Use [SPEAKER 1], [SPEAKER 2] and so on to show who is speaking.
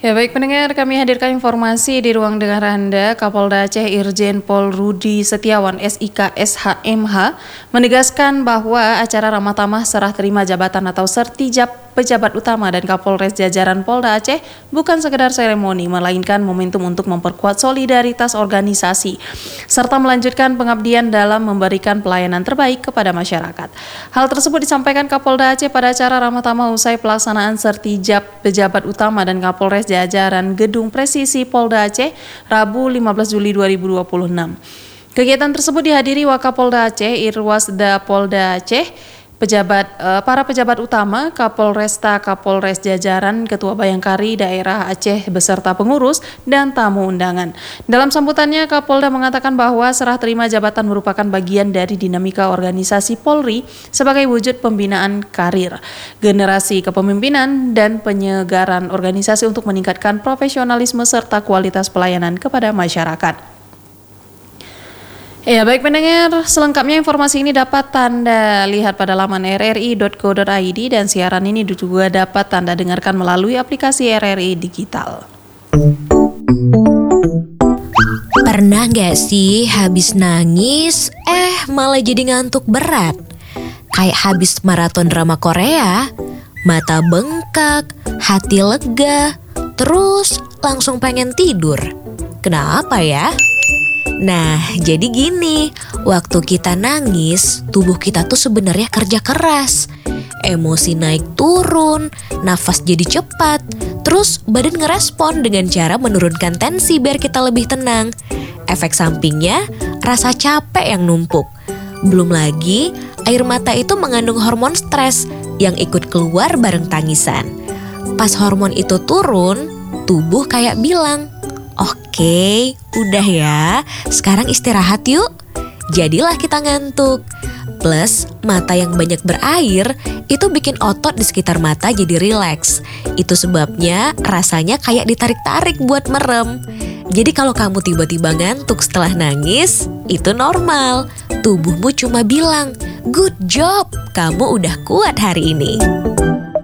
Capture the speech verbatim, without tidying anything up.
[SPEAKER 1] Ya baik pendengar, kami hadirkan informasi di ruang dengar Anda. Kapolda Aceh Irjen Pol Rudi Setiawan S I K S H M H menegaskan bahwa acara Ramah Tamah Serah Terima Jabatan atau Sertijab pejabat utama dan Kapolres jajaran Polda Aceh bukan sekedar seremoni, melainkan momentum untuk memperkuat solidaritas organisasi serta melanjutkan pengabdian dalam memberikan pelayanan terbaik kepada masyarakat. Hal tersebut disampaikan Kapolda Aceh pada acara Ramah Tamah usai pelaksanaan Sertijab pejabat utama dan Kapolres jajaran Gedung Presisi Polda Aceh Rabu lima belas Juli dua ribu dua puluh enam. Kegiatan tersebut dihadiri Wakapolda Aceh, Irwasda Polda Aceh, pejabat eh, para pejabat utama, Kapolresta, Kapolres jajaran, Ketua Bayangkari Daerah Aceh beserta pengurus dan tamu undangan. Dalam sambutannya, Kapolda mengatakan bahwa serah terima jabatan merupakan bagian dari dinamika organisasi Polri sebagai wujud pembinaan karir, generasi kepemimpinan dan penyegaran organisasi untuk meningkatkan profesionalisme serta kualitas pelayanan kepada masyarakat. Ya baik pendengar, selengkapnya informasi ini dapat Anda lihat pada laman r r i dot co dot i d dan siaran ini juga dapat Anda dengarkan melalui aplikasi R R I Digital.
[SPEAKER 2] Pernah gak sih habis nangis, eh malah jadi ngantuk berat? Kayak habis maraton drama Korea, mata bengkak, hati lega, terus langsung pengen tidur. Kenapa ya? Nah, jadi gini, waktu kita nangis, tubuh kita tuh sebenarnya kerja keras. Emosi naik turun, nafas jadi cepat, terus badan ngerespon dengan cara menurunkan tensi biar kita lebih tenang. Efek sampingnya, rasa capek yang numpuk. Belum lagi, air mata itu mengandung hormon stres yang ikut keluar bareng tangisan. Pas hormon itu turun, tubuh kayak bilang, "Oke, udah ya, sekarang istirahat yuk." Jadilah kita ngantuk. Plus, mata yang banyak berair itu bikin otot di sekitar mata jadi rileks. Itu sebabnya rasanya kayak ditarik-tarik buat merem. Jadi kalau kamu tiba-tiba ngantuk setelah nangis, itu normal. Tubuhmu cuma bilang, "Good job, kamu udah kuat hari ini."